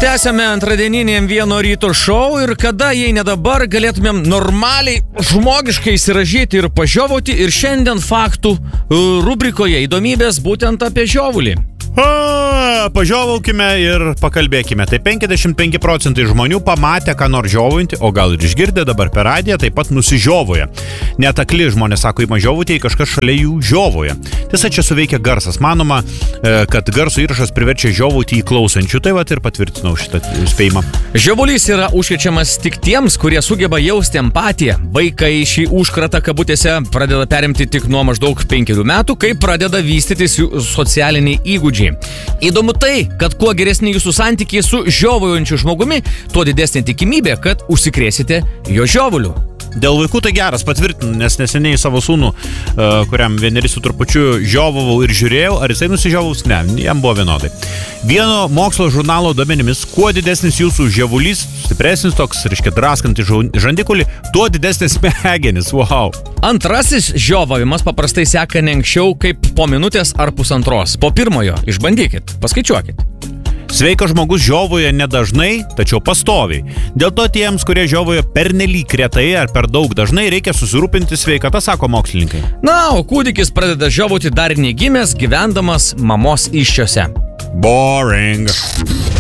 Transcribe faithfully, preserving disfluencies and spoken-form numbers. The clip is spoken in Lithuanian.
Tęsiame antradieninį M vieno ryto šou ir kada, jei ne dabar, galėtumėm normaliai, žmogiškai įsiražyti ir pažiovauti ir šiandien faktų rubrikoje įdomybės būtent apie žiovulį. A, pažiovaukime ir pakalbėkime. Tai penkiasdešimt penki procentai žmonių pamatė, ką nors žiovaujantį, o gal ir išgirdę dabar per radiją, taip pat nusižiovoja. Net akli žmonės sako, ima žiovauti, jei kažkas šalia jų žiovoja. Tiesa, čia suveikia garsas. Manoma, kad garso įrašas priverčia žiovauti į klausančių. Tai vat ir patvirtinau šitą spėjimą. Žiovulys yra užkrečiamas tik tiems, kurie sugeba jausti empatiją. Vaikai šį užkratą kabutėse pradeda perimti tik nuo maždaug penkerių metų, kai pradeda vystytis jų socialiniai įgūdžiai. Įdomu tai, kad kuo geresni jūsų santykiai su žiovuojančiu žmogumi, tuo didesnė tikimybė, kad užsikrėsite jo žiovuliu. Dėl vaikų tai geras, patvirtinu, nes neseniai savo sūnų, kuriam vieneri su trupučiu žiovavau ir žiūrėjau, ar jisai nusižiovaus, ne, jam buvo vienodai. Vieno mokslo žurnalo duomenimis, kuo didesnis jūsų žiovulys, stipresnis toks, reiškia, draskantį žandikulį, tuo didesnis smegenis, wow. Antrasis žiovavimas paprastai seka ne anksčiau kaip po minutės ar pusantros. Po pirmojo išbandykit, paskaičiuokit. Sveikas žmogus žiovoja nedažnai, tačiau pastoviai. Dėl to tiems, kurie žiovoja pernelyg retai ar per daug dažnai, reikia susirūpinti sveikata, sako mokslininkai. Na, o kūdikis pradeda žiovauti dar negimęs, gyvendamas mamos įsčiose. Boring.